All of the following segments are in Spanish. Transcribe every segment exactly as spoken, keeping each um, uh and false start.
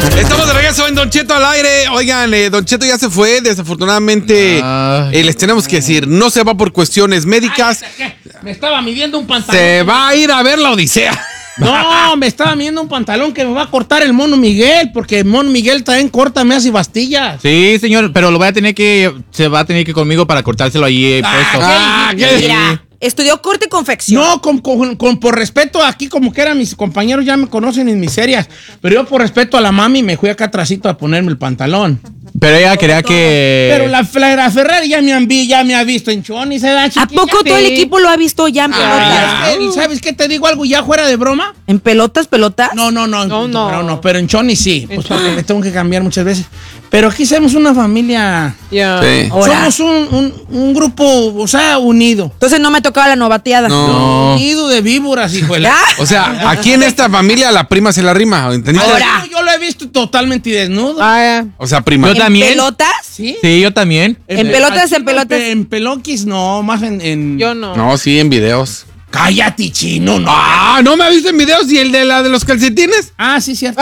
Estamos de regreso en Don Cheto al aire. Oigan, eh, Don Cheto ya se fue. Desafortunadamente, eh, les tenemos que decir, no se va por cuestiones médicas. Ay, me estaba midiendo un pantalón. Se va a ir a ver la Odisea. No, me estaba midiendo un pantalón que me va a cortar el Mono Miguel, porque el Mono Miguel también corta, me hace bastillas. Sí, señor, pero lo voy a tener que, se va a tener que ir conmigo para cortárselo allí eh, Ah, puesto. ah, ¿qué? Mira, estudió corte y confección. No, con, con- con- por respeto aquí, como que eran mis compañeros, ya me conocen en miserias. Pero yo por respeto a la mami me fui acá atrásito a ponerme el pantalón. Pero ella quería que... Pero la, la, la Ferrari ya me, han vi, ya me ha visto en Choni, se da ¿A chiquilla. poco todo el equipo lo ha visto ya en pelotas? Ay, es que, ¿sabes qué te digo algo ya fuera de broma? ¿En pelotas, pelotas? No, no, no. No, no. Pero, no, pero en Choni sí. Pues Choni. porque me tengo que cambiar muchas veces. Pero aquí somos una familia. Ya. Sí. Ahora. Somos un, un, un grupo, o sea, unido. Entonces no me tocaba la novateada. No. Unido de víboras, hijo de la- ¿Ah? O sea, aquí en esta familia la prima se la rima. ¿Entendiste? Ahora. Yo lo he visto totalmente desnudo. Ah, O sea, prima. Yo ¿En también. pelotas? ¿Sí? Sí, yo también. ¿En pelotas, en pelotas? En peloquis, no, más en. en- yo no. No, sí, en videos. Cállate, chino, no. Ah, ¿no me ha visto en videos? ¿Y el de la de los calcetines? Ah, sí, cierto.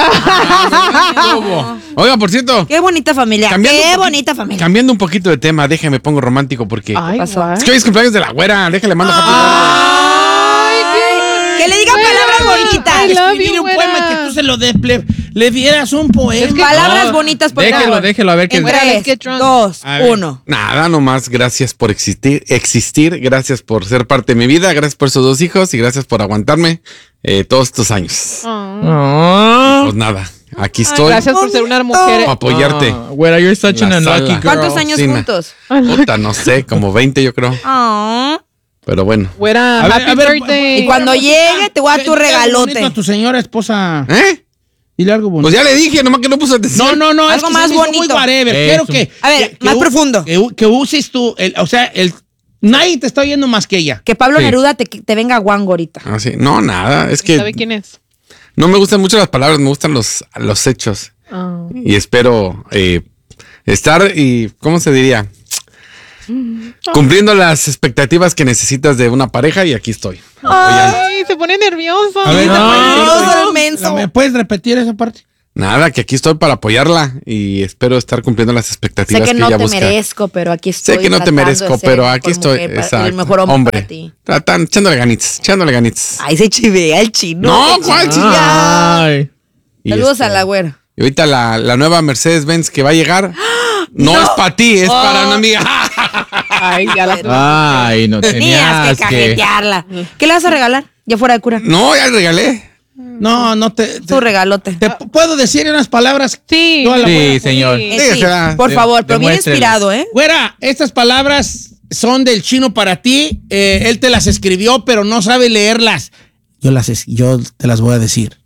Oiga, por cierto, Qué bonita familia. Cambiando Qué un poqui- bonita familia. cambiando un poquito de tema, déjeme pongo romántico porque... Ay, pasó? what? Es que hoy es cumpleaños de la güera, déjale, mando happy Ay, que le digan palabras bonitas. I love Escribir you, un güera. poema que tú se lo des, le, le dieras un poema. Palabras No, bonitas, por Déjelo, favor. déjelo, a ver qué... En Güera, let's tres, get drunk. dos, A ver. uno. Nada, nomás gracias por existir, existir, gracias por ser parte de mi vida, gracias por esos dos hijos y gracias por aguantarme eh, todos estos años. Ah. Pues nada, aquí Ay, estoy gracias por ser una mujer. para apoyarte. Ah, güera, you're such an La unlucky sala. girl. ¿Cuántos años Sina. juntos? Puta, no sé, como veinte yo creo, Ah. pero bueno. Güera, A ver, happy a ver, birthday. Y cuando llegue, te voy a dar tu Dile algo regalote. bonito a tu señora esposa. ¿Eh? Dile algo bonito. Pues ya le dije, nomás que no puso atención. No, no, no. Algo es que más se me hizo bonito. Muy whatever. Eso. Quiero que. A ver, que- que más u- profundo. Que, u- que uses tú. El, o sea, el. Nadie te está oyendo más que ella. Que Pablo Sí. Neruda te, te venga guango ahorita. Ah, sí. No, nada, es ¿Sabe que quién es? no me gustan mucho las palabras, me gustan los, los hechos. Ah. Y espero eh, estar y, ¿cómo se diría? Cumpliendo las expectativas que necesitas de una pareja y aquí estoy. Ay, se pone nervioso. A ver, No, ¿me- menso. ¿me puedes repetir esa parte? Nada, que aquí estoy para apoyarla y espero estar cumpliendo las Sé expectativas que que, no ella te busca. merezco, pero aquí estoy. Sé que no te tratando de merezco, ser pero la aquí mejor estoy. mujer para- Exacto. el mejor hombre, para ti. Tratan, echándole ganitas, echándole ganitas. Ay, se chivea el chino. No, se ¿cuál chivea. Ay. Y Saludos este, a la güera. Y ahorita la, la nueva Mercedes-Benz que va a llegar no, es para ti, es para Oh. una amiga. Ay, ya la Ay, no Tenías tenías que que... cajetearla. ¿Qué le vas a regalar? Ya fuera de cura. No, ya le regalé. No, no te. Tu te, regalote. te p- puedo decir unas palabras. Sí. Yo a la Sí, güera. señor. Eh, Sí, sí, será. por De- favor, pero bien demuéstrele. inspirado, ¿eh? Güera, estas palabras son del chino para ti. Eh, él te las escribió, pero no sabe leerlas. Yo, las, es- yo te las voy a decir.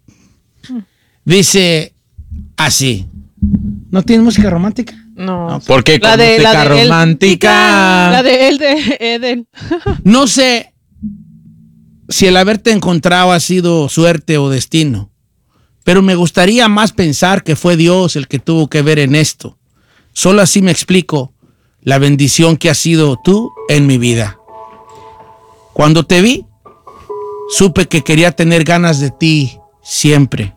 Dice así. ¿No tienes música romántica? No. ¿Por qué? La de, la música de él. romántica. La de él, de Edel. No sé si el haberte encontrado ha sido suerte o destino, pero me gustaría más pensar que fue Dios el que tuvo que ver en esto. Solo así me explico la bendición que has sido tú en mi vida. Cuando te vi, supe que quería tener ganas de ti siempre.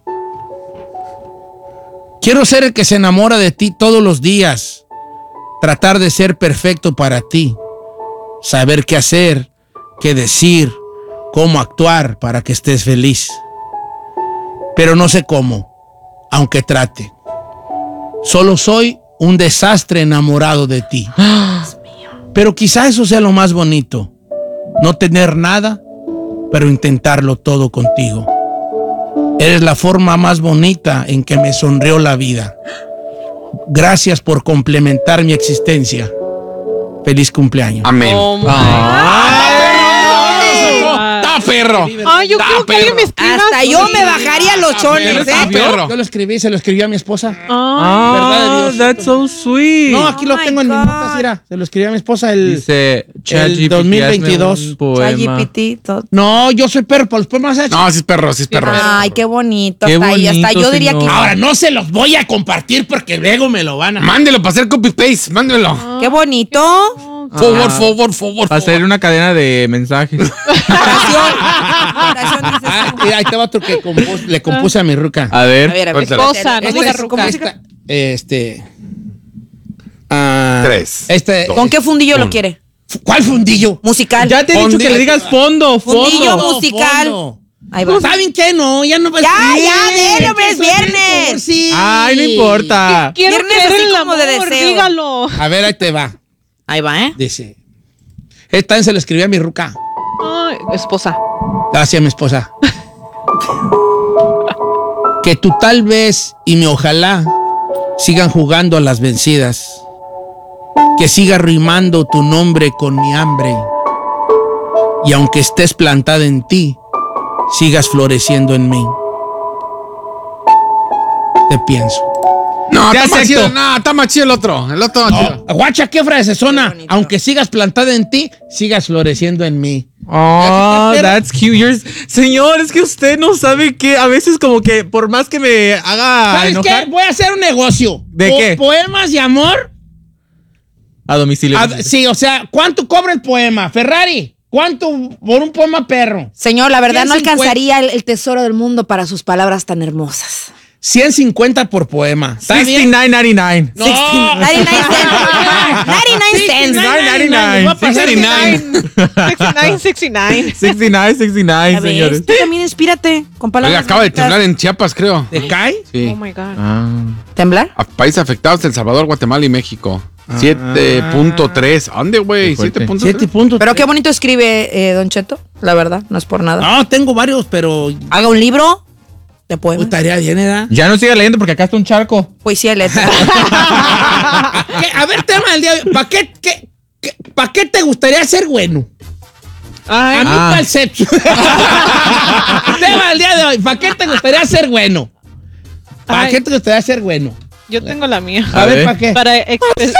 Quiero ser el que se enamora de ti todos los días, tratar de ser perfecto para ti, saber qué hacer, qué decir, cómo actuar para que estés feliz. Pero no sé cómo, aunque trate. Solo soy un desastre enamorado de ti. Pero quizá eso sea lo más bonito. No tener nada, pero intentarlo todo contigo. Eres la forma más bonita en que me sonrió la vida. Gracias por complementar mi existencia. Feliz cumpleaños. Amén. Oh, my ¡Está perro! Ay, yo ¡Está quiero que alguien me perro! escriba. Hasta así. yo me bajaría los chones, Está ¿eh? perro. Yo lo escribí, se lo escribí a mi esposa. Ay, Verdad de Ah, Dios. that's so sweet. No, aquí lo Oh my tengo en mis God. notas, mira. Se lo escribí a mi esposa el... Dice ChatGPT, dos mil veintidós. hazme un poema. ChatGPT, todo. No, yo soy perro, por los poemas hechos. No, sí es perro, sí es perro. Ay, qué bonito. Qué hasta ahí, hasta bonito, yo diría señor. que. Ahora, no se los voy a compartir porque luego me lo van a... Mándelo para hacer copy-paste, mándelo. Qué bonito. oh, Forward, forward, forward. Va a ser una cadena de mensajes. Oración. Oración, dices Ah, tú. y ahí te va otro que compus- le compuse a mi ruca. A ver. A ver, a ver. Cuéntala. Esposa, no Esta diga es- ruca. esta- Este. ah, Tres, Este. dos. ¿Con qué fundillo Uno. lo quiere? ¿Cuál fundillo? Musical. Ya te he dicho Fondillo. que le digas fondo, Fundillo fondo. musical. Fondo. Ahí va. ¿Saben qué? No, ya no va a Ya, escribir. ya, dele, hombre, es Soy bien viernes. cursi. Ay, no importa. Quiero Viernes creer así en el como de amor, deseo. dígalo. A ver, ahí te va. Ahí va, ¿eh? Dice. Esta vez se lo escribí a mi ruca. Ay, esposa. Hacia mi esposa. Que tú tal vez y mi ojalá sigan jugando a las vencidas. Que siga rimando tu nombre con mi hambre. Y aunque estés plantada en ti, sigas floreciendo en mí. Te pienso. No, Te está más acepto. chido. No, está más chido el otro. El otro más chido. Oh, guacha, qué frase zona. Qué bonito. Aunque sigas plantada en ti, sigas floreciendo en mí. Oh, Pero- that's cute. You're- Señor, es que usted no sabe que a veces como que por más que me haga ¿Sabes enojar qué? Voy a hacer un negocio. ¿De Po- qué? Poemas de amor. a domicilio. Ah, sí, o sea, ¿cuánto cobra el poema? Ferrari, ¿cuánto por un poema perro? Señor, la verdad no ciento cincuenta. alcanzaría el, el tesoro del mundo para sus palabras tan hermosas. ciento cincuenta por poema. ¿Está bien? sesenta y nueve noventa y nueve. No. noventa y nueve cents. noventa y nueve cents. sesenta y nueve, noventa y nueve. voy a pasar sesenta y nueve. sesenta y nueve, sesenta y nueve. sesenta y nueve, sesenta y nueve, Ya ves, señores. tú también inspírate con palabras Oiga, acaba de bonitas. temblar en Chiapas, creo. ¿Te cae? Sí. Oh my God. Ah. ¿Temblar? A países afectados: El Salvador, Guatemala y México. siete punto tres. ¿Dónde, güey? Qué fuerte. siete punto Siete tres. puntos. Pero qué bonito escribe eh, Don Cheto, la verdad, no es por nada. No, tengo varios, pero Haga un libro de poemas. estaría bien, ¿verdad? Ya no siga leyendo porque acá está un charco. Poesía letra. ¿Qué? A ver, tema del día. ¿Para qué, qué, qué- pa' qué te gustaría ser bueno? Ay, A mí Ah. para el sexo. Tema del día de hoy. ¿Para qué te gustaría ser bueno? ¿Para Ay. qué te gustaría ser bueno? yo tengo la mía. A, A ver, ver. ¿para qué? Para expresar.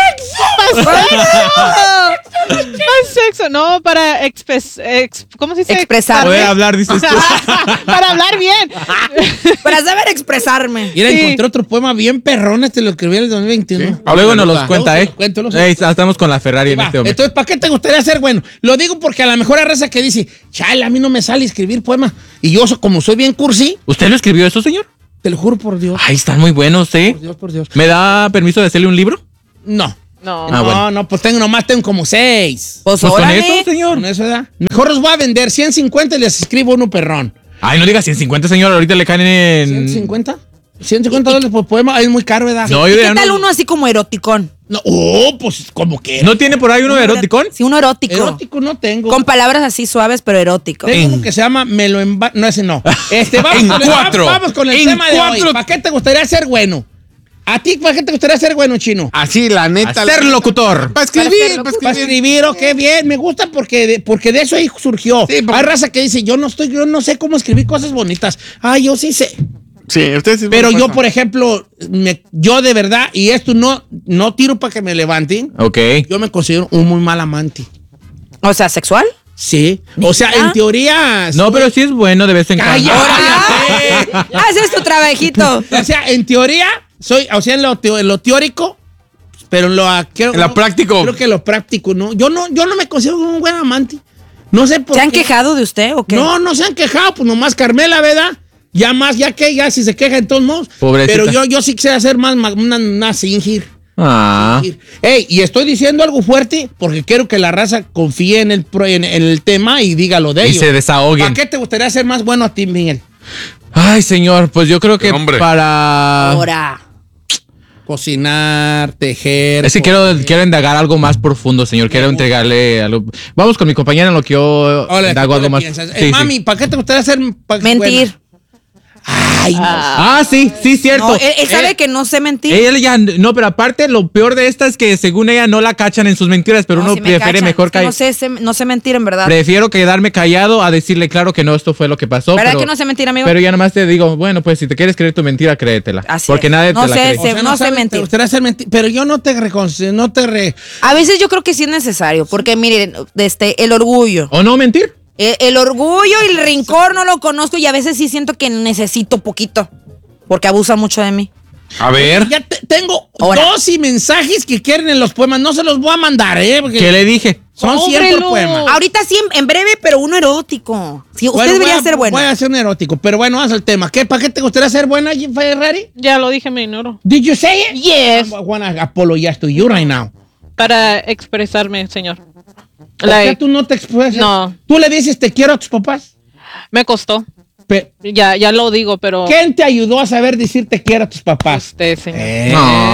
Para sexo, no, para expres, ex- ¿cómo se dice? Expresar. Poder hablar, dices tú. Para hablar bien. Para saber expresarme. Mira, Sí. encontré otro poema bien perrón. Este lo escribí en el dos mil veintiuno. Sí. Luego nos los Luego cuenta, te ¿eh? los cuento, los- Ey, estamos con la Ferrari en Va, este momento. entonces, ¿para qué te gustaría ser bueno? Lo digo porque a lo mejor hay raza que dice, chale, a mí no me sale escribir poemas. Y yo, so- como soy bien cursi, ¿Usted lo escribió eso, señor? te lo juro por Dios. Ay, están muy buenos, ¿eh? Por Dios, por Dios. ¿Me da permiso de hacerle un libro? No. No. Ah, no, bueno. no, pues tengo nomás tengo como seis. Pues, Pues con órale. eso, señor. Con eso, ¿verdad? Mejor los voy a vender ciento cincuenta y les escribo uno perrón. Ay, no diga ciento cincuenta, señor. Ahorita le caen en... ¿ciento cincuenta? ciento cincuenta dólares por poema, es muy caro, ¿verdad? No, ¿Y yo qué ya tal no... uno así como eroticón? No, oh, pues como que. ¿No tiene por ahí uno eroticón? Sí, uno erótico. Erótico no tengo. Con palabras así suaves, pero erótico. Tengo uno que se llama Me lo emba... No, ese no. Este, vamos, En con el, cuatro. vamos con el En tema de cuatro. hoy. ¿Para qué te gustaría ser bueno? ¿A ti para qué te gustaría ser bueno, Chino? Así, la neta. Ser la- locutor. Para escribir, para escribir. Para escribir, oh, qué bien, me gusta porque de, porque de eso ahí surgió. Sí, porque- Hay raza que dice, yo no estoy, yo no sé cómo escribir cosas bonitas. Ah, yo sí sé. Sí, ustedes sí. Pero me yo, pasa. por ejemplo, me- yo de verdad, y esto no, no tiro para que me levanten, Ok. yo me considero un muy mal amante. O sea, ¿sexual? Sí. O sea, en teoría. No, pero sí es bueno de vez en cuando. ¡Cállate! Haces tu trabajito. O sea, en teoría, soy, o sea, en lo, teo- en lo teórico, pero en lo, ah, creo, En lo práctico. Creo que en lo práctico, no. Yo no, yo no me considero un buen amante. No sé por ¿Se han qué. quejado de usted o qué? No, no se han quejado, pues nomás Carmela, ¿verdad? Ya más, ya que, ya si se queja en todos modos. Pobrecita. Pero yo, yo sí quisiera hacer más, más una, una singir. Ah. Ey, y estoy diciendo algo fuerte porque quiero que la raza confíe en el, pro- en, en el tema y diga lo de Y ellos. se desahoguen. ¿Para qué te gustaría ser más bueno a ti, Miguel? Ay, señor, pues yo creo que Hombre. para... Ahora. Cocinar, tejer. Es que quiero, coser. quiero indagar algo más profundo, señor. Quiero entregarle algo. Vamos con mi compañera en lo que yo Hola, indago ¿qué algo más. piensas? Eh, Sí, sí. mami, ¿para qué te gustaría hacer? pa- Mentir. buena? Ay, no. Ah, sí, sí, cierto. No, él, él sabe Eh, que no sé mentir. Ella ya, no, pero aparte lo peor de esta es que según ella no la cachan en sus mentiras, pero No, uno sí me prefiere cachan. mejor Es que no callar. sé, sé- no sé mentir, en verdad. Prefiero quedarme callado a decirle claro que no, esto fue lo que pasó. ¿Verdad pero, que no sé mentir, amigo? Pero ya nomás te digo, bueno, pues si te quieres creer tu mentira, créetela. Así porque es. nadie No te la sé, cree. O sea, no sé sabes, mentir. Te gustaría hacer mentir, pero yo no te reconce, no te re. A veces yo creo que sí es necesario, porque miren, este, el orgullo. ¿O no mentir? El, el orgullo y el rencor no lo conozco y a veces sí siento que necesito poquito, porque abusan mucho de mí. A ver. Ya te- tengo Ahora. dos y mensajes que quieren en los poemas. No se los voy a mandar, ¿eh? Porque ¿Qué le dije? son cien por Cóbrelo. poema. Ahorita sí, en, en breve, pero uno erótico. Sí, usted Bueno, debería voy a- ser bueno. Voy a hacer un erótico, pero bueno, vamos al tema. ¿Qué, ¿Para qué te gustaría ser buena, Ferrari? Ya lo dije, me ignoro. Did you say it? Yes. I wanna apologize to you right now. Para expresarme, señor. ¿Por qué Like, tú no te expresas? No. ¿Tú le dices te quiero a tus papás? me costó. Pe- Ya, ya lo digo, pero ¿Quién te ayudó a saber decir te quiero a tus papás? usted, señor. Eh.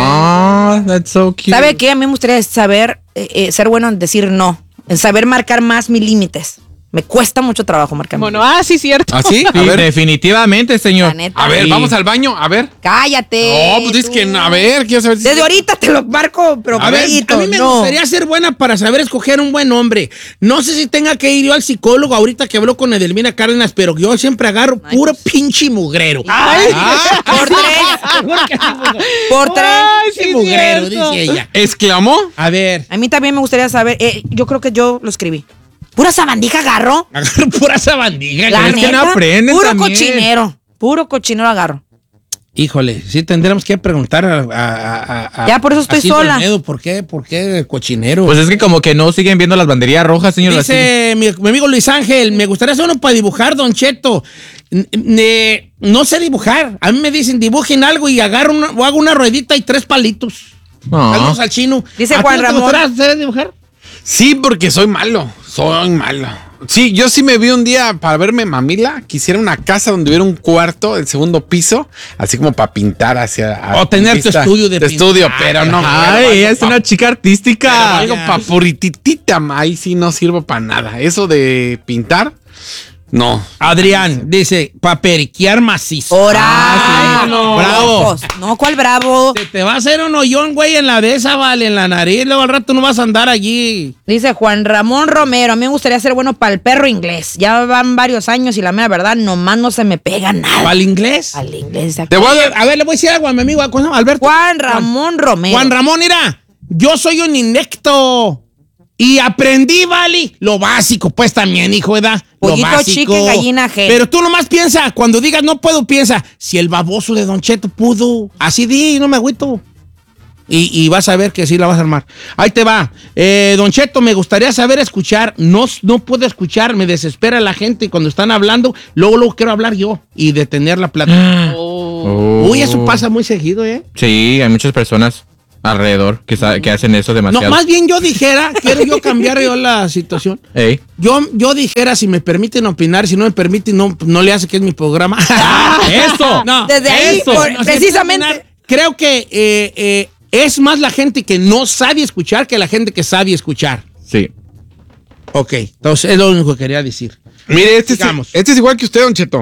No, that's so cute. ¿Sabe qué? A mí me gustaría saber, eh, eh, ser bueno en decir no. En saber marcar más mis límites. Me cuesta mucho trabajo marcar Bueno, mis límites. ah, sí, cierto. ¿Así? Sí, A ver. definitivamente, La señor. neta. A ver, Sí. vamos al baño. A ver. Cállate. No, pues dices tú. que. A ver, quiero saber si. Desde ahorita te lo marco, pero A ver, poquito, a mí me no. gustaría ser buena para saber escoger un buen hombre. No sé si tenga que ir yo al psicólogo ahorita que habló con Edelmira Cárdenas, pero yo siempre agarro Ay, puro pues. pinche mugrero. Ay. Ah, Por tres. seguro que sí, pues. Por tres. Ay, Pinche sí, mugrero, cierto. dice ella. ¿Exclamó? A ver, A mí también me gustaría saber, eh, yo creo que yo lo escribí. ¿Pura sabandija agarro? agarro pura sabandija. La es que neta, no aprenden puro también. cochinero. Puro cochinero agarro. Híjole, sí tendremos que preguntar a... a- a- a- Ya, por eso estoy a Silvio sola. Olmedo, ¿por qué? ¿Por qué cochinero? Pues es que como que no siguen viendo las banderías rojas, señor. Dice mi, mi amigo Luis Ángel, me gustaría hacer uno para dibujar, Don Cheto. N- ne- no sé dibujar. A mí me dicen dibujen algo y agarro una, o hago una ruedita y tres palitos. No. Algo al chino. Dice ¿A ti Juan no te Ramón. gustaría hacer dibujar? Sí, porque soy malo. Soy malo. Sí, yo sí me vi un día para verme mamila. Quisiera una casa donde hubiera un cuarto, el segundo piso, así como para pintar hacia. a- O tener tu vista estudio de estudio, pintar. pero no. Ay, pero ella algo es pa- una chica artística. Algo ya. para purititita, ahí sí no sirvo para nada. Eso de pintar, no. Adrián dice, para periquear macizo. ¡Hora! Ah, sí. no. Bravo. Ojos. No, ¿cuál bravo? Se te va a hacer un hoyón, güey, en la de esa, vale, en la nariz. Luego al rato no vas a andar allí. Dice Juan Ramón Romero, a mí me gustaría ser bueno para el perro inglés. Ya van varios años y la mera verdad, nomás no se me pega nada. ¿Para el inglés? Al inglés. de aquí. Te voy a dar. A ver, le voy a decir algo a mi amigo ¿cómo se llama? Alberto. Juan Ramón Romero. Juan Ramón, mira, yo soy un inecto y aprendí, vale, lo básico, pues también, hijo, ¿verdad? Lo Pollito, básico. chicken, gallina, gen. Pero tú nomás piensa, cuando digas no puedo, piensa, si el baboso de Don Cheto pudo, así di, no me agüito. Y, y vas a ver que sí la vas a armar. Ahí te va. Eh, Don Cheto, me gustaría saber escuchar. No, no puedo escuchar, me desespera la gente cuando están hablando. Luego, luego quiero hablar yo y detener la plática. Oh. Uy, eso pasa muy seguido, ¿eh? Sí, hay muchas personas alrededor que, sa- que hacen eso No, demasiado. más bien yo dijera, quiero yo cambiar yo la situación. Ey. Yo, yo dijera, si me permiten opinar, si no me permiten, no, no le hace que es mi programa. ¡Eso! No, Desde ahí, eso. por- No, si precisamente. me permiten opinar, creo que eh, eh, es más la gente que no sabe escuchar que la gente que sabe escuchar. Sí. Ok, entonces es lo único que quería decir. Mire, este es, Sigamos. este es igual que usted, Don Cheto.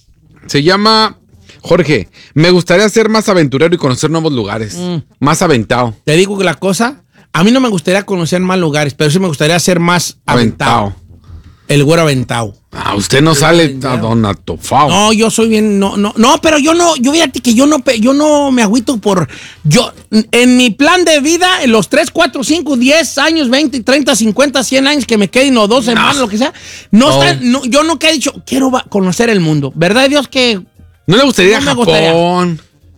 Se llama Jorge. Me gustaría ser más aventurero y conocer nuevos lugares. Más aventado. Te digo que la cosa, a mí no me gustaría conocer más lugares, pero sí me gustaría ser más aventado. Aventado. El güero aventado. Ah, usted no sale a Don Atofao. No, yo soy bien, no, no, no, pero yo no, yo fíjate que yo no, pe- yo no me agüito por, yo, en mi plan de vida, en los tres, cuatro, cinco, diez años, veinte, treinta, cincuenta, cien años que me queden o dos semanas, lo que sea, no, No. está- no, yo nunca he dicho, quiero va- conocer el mundo, ¿verdad Dios que ¿No le gustaría No me Japón?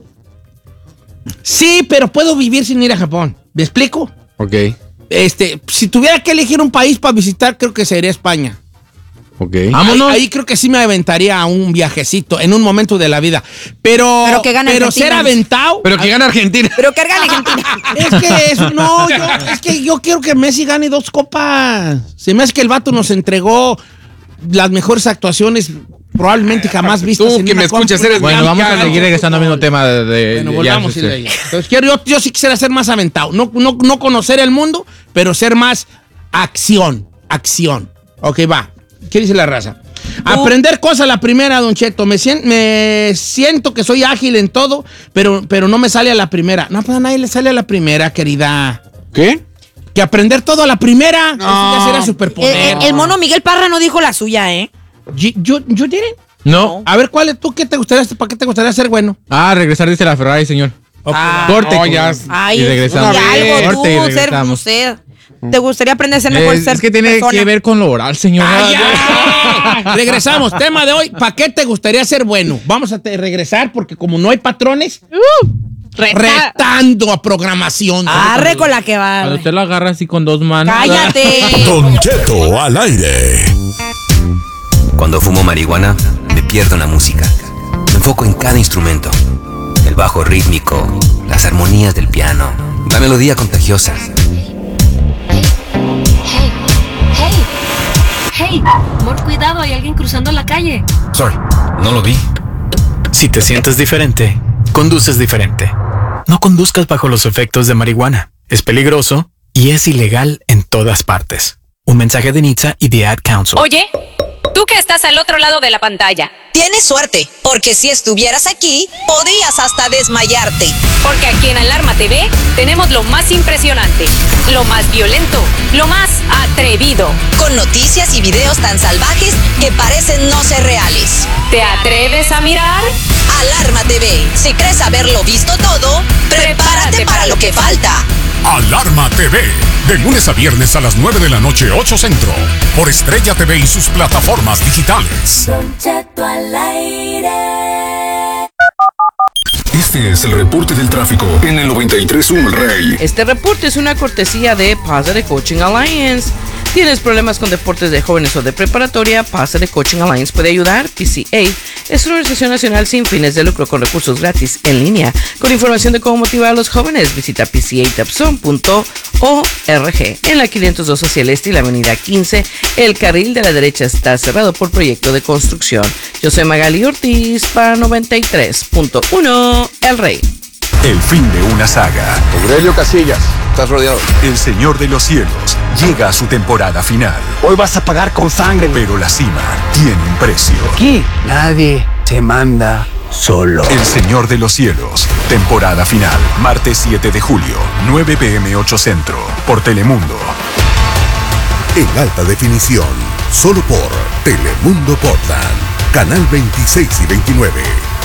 sí, pero puedo vivir sin ir a Japón? ¿Me explico? Ok, Este, si tuviera que elegir un país para visitar, creo que sería España. ok. Vámonos. Ahí, ahí creo que sí me aventaría a un viajecito en un momento de la vida. Pero, Pero que gane pero Argentina. ser aventado. Pero que gana Argentina. Pero carga la Argentina. Es que eso, no, yo, es que yo quiero que Messi gane dos copas. Se me hace que el vato nos entregó las mejores actuaciones probablemente jamás vistas. Tú en que una me escuchas, Copa eres Bueno, vamos a mexicano. seguir regresando al mismo tema de... de- Bueno, de- volvamos ya, a ir sí. de allá. Entonces, quiero, yo, yo sí quisiera ser más aventado. No, no, no conocer el mundo, pero ser más acción. Acción. Ok, va. ¿Qué dice la raza? Aprender cosas a la primera, Don Cheto. Me, sien- me siento que soy ágil en todo, pero, pero no me sale a la primera. No, pues a nadie le sale a la primera, querida. ¿Qué? Que aprender todo a la primera. No. Eso ya será El, superpoder. el- el mono Miguel Parra no dijo la suya, ¿eh? Yo, yo, yo diré. No. A ver, ¿cuál es tú? ¿Qué te gustaría, para qué te gustaría ser bueno? Ah, regresar dice la Ferrari, señor. Ah, Corte. no, con- ya. Ay, y regresamos. y algo Corte y tú, ser regresamos. usted. ¿Te gustaría aprender a ser mejor Es, ser es que tiene persona? que ver con lo oral, señor. ¡Ah, ya! Regresamos. Tema de hoy. ¿Para qué te gustaría ser bueno? Vamos a te- regresar porque como no hay patrones, Reta. retando a programación. Arre con la que va. Cuando usted lo agarra así con dos manos. Cállate. Don Cheto al aire. Cuando fumo marihuana, me pierdo en la música. Me enfoco en cada instrumento. El bajo rítmico, las armonías del piano, la melodía contagiosa. Hey, hey, hey, amor, cuidado, hay alguien cruzando la calle. Sorry, no lo vi. Si te sientes diferente, conduces diferente. No conduzcas bajo los efectos de marihuana. Es peligroso y es ilegal en todas partes. Un mensaje de N H T S A y The Ad Council. Oye, tú que estás al otro lado de la pantalla. Tienes suerte, porque si estuvieras aquí, podrías hasta desmayarte. Porque aquí en Alarma T V tenemos lo más impresionante, lo más violento, lo más atrevido. Con noticias y videos tan salvajes que parecen no ser reales. ¿Te atreves a mirar? Alarma T V. Si crees haberlo visto todo, prepárate, prepárate para lo que falta. Alarma T V. De lunes a viernes a las nueve de la noche, ocho Centro. Por Estrella T V y sus plataformas digitales. Don Cheto al aire. Este es el reporte del tráfico en el noventa y tres punto uno El Rey. Este reporte es una cortesía de Positive Coaching Alliance. ¿Tienes problemas con deportes de jóvenes o de preparatoria? Positive Coaching Alliance puede ayudar. P C A es una organización nacional sin fines de lucro con recursos gratis en línea. Con información de cómo motivar a los jóvenes, visita p c a tapson punto org. En la quinientos dos hacia el este y la avenida quince, el carril de la derecha está cerrado por proyecto de construcción. Yo soy Magali Ortiz para noventa y tres punto uno El Rey. El fin de una saga. Aurelio Casillas, estás rodeado. El Señor de los Cielos llega a su temporada final. Hoy vas a pagar con sangre. Pero la cima tiene un precio. Aquí nadie se manda solo. El Señor de los Cielos, temporada final. Martes siete de julio, nueve p m ocho Centro, por Telemundo. En alta definición, solo por Telemundo Portland, canal veintiséis y veintinueve.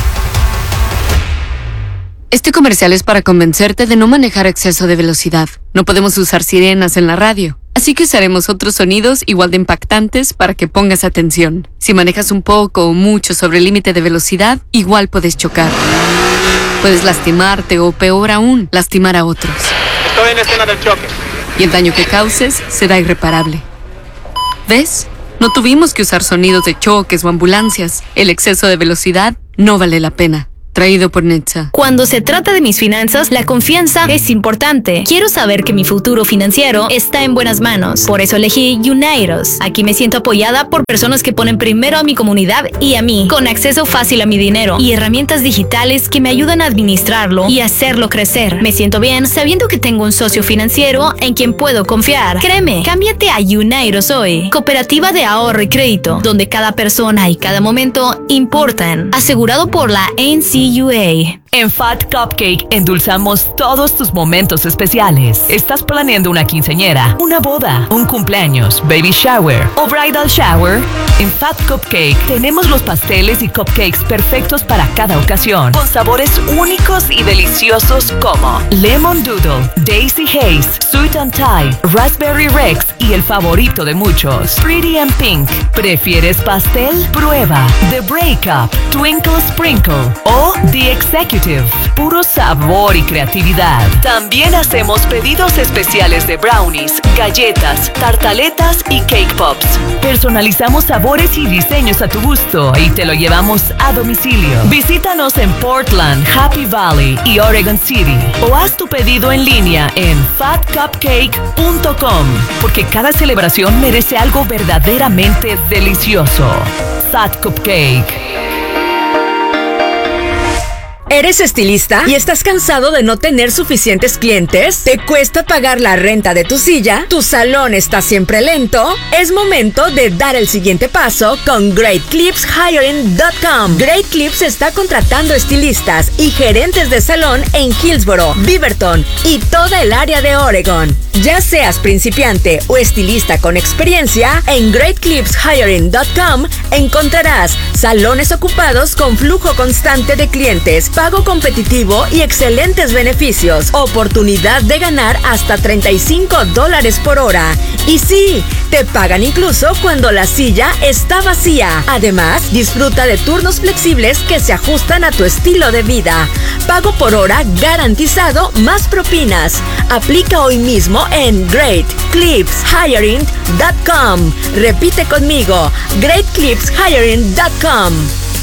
Este comercial es para convencerte de no manejar a exceso de velocidad. No podemos usar sirenas en la radio, así que usaremos otros sonidos igual de impactantes para que pongas atención. Si manejas un poco o mucho sobre el límite de velocidad, igual puedes chocar. Puedes lastimarte o, peor aún, lastimar a otros. Estoy en la escena del choque. Y el daño que causes será irreparable. ¿Ves? No tuvimos que usar sonidos de choques o ambulancias. El exceso de velocidad no vale la pena. Traído por N H T S A. Cuando se trata de mis finanzas, la confianza es importante. Quiero saber que mi futuro financiero está en buenas manos. Por eso elegí Unidos. Aquí me siento apoyada por personas que ponen primero a mi comunidad y a mí, con acceso fácil a mi dinero y herramientas digitales que me ayudan a administrarlo y hacerlo crecer. Me siento bien sabiendo que tengo un socio financiero en quien puedo confiar. Créeme, cámbiate a Unidos hoy. Cooperativa de ahorro y crédito, donde cada persona y cada momento importan. Asegurado por la N C U A. En Fat Cupcake endulzamos todos tus momentos especiales. ¿Estás planeando una quinceañera, una boda, un cumpleaños, baby shower o bridal shower? En Fat Cupcake tenemos los pasteles y cupcakes perfectos para cada ocasión, con sabores únicos y deliciosos como Lemon Doodle, Daisy Haze, Sweet and Thai, Raspberry Rex y el favorito de muchos, Pretty and Pink. ¿Prefieres pastel? Prueba The Breakup, Twinkle Sprinkle o The Executive. Puro sabor y creatividad. También hacemos pedidos especiales de brownies, galletas, tartaletas y cake pops. Personalizamos sabores y diseños a tu gusto y te lo llevamos a domicilio. Visítanos en Portland, Happy Valley y Oregon City o haz tu pedido en línea en fat cupcake punto com porque cada celebración merece algo verdaderamente delicioso. Fat Cupcake. ¿Eres estilista y estás cansado de no tener suficientes clientes? ¿Te cuesta pagar la renta de tu silla? ¿Tu salón está siempre lento? Es momento de dar el siguiente paso con Great Clips Hiring punto com. Great Clips está contratando estilistas y gerentes de salón en Hillsboro, Beaverton y toda el área de Oregon. Ya seas principiante o estilista con experiencia, en Great Clips Hiring punto com encontrarás salones ocupados con flujo constante de clientes pago competitivo y excelentes beneficios. Oportunidad de ganar hasta treinta y cinco dólares por hora. Y sí, te pagan incluso cuando la silla está vacía. Además, disfruta de turnos flexibles que se ajustan a tu estilo de vida. Pago por hora garantizado más propinas. Aplica hoy mismo en great clips hiring dot com. Repite conmigo, great clips hiring dot com.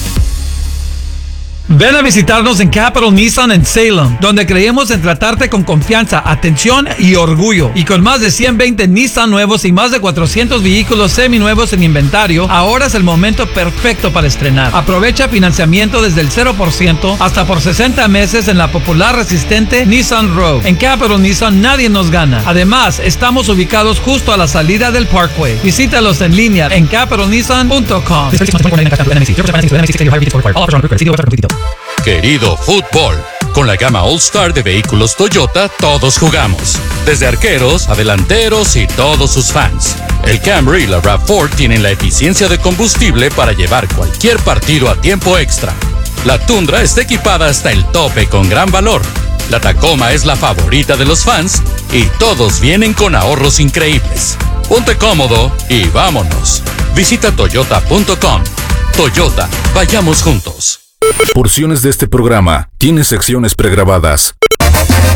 Ven a visitarnos en Capital Nissan en Salem, donde creemos en tratarte con confianza, atención y orgullo. Y con más de ciento veinte Nissan nuevos y más de cuatrocientos vehículos seminuevos en inventario, ahora es el momento perfecto para estrenar. Aprovecha financiamiento desde el cero por ciento hasta por sesenta meses en la popular resistente Nissan Rogue. En Capital Nissan nadie nos gana. Además, estamos ubicados justo a la salida del Parkway. Visítalos en línea en capital nissan punto com. Querido fútbol, con la gama All Star de vehículos Toyota, todos jugamos. Desde arqueros a delanteros y todos sus fans. El Camry y la RAV cuatro tienen la eficiencia de combustible para llevar cualquier partido a tiempo extra. La Tundra está equipada hasta el tope con gran valor. La Tacoma es la favorita de los fans y todos vienen con ahorros increíbles. Ponte cómodo y vámonos. Visita toyota punto com. Toyota, vayamos juntos. Porciones de este programa tienen secciones pregrabadas.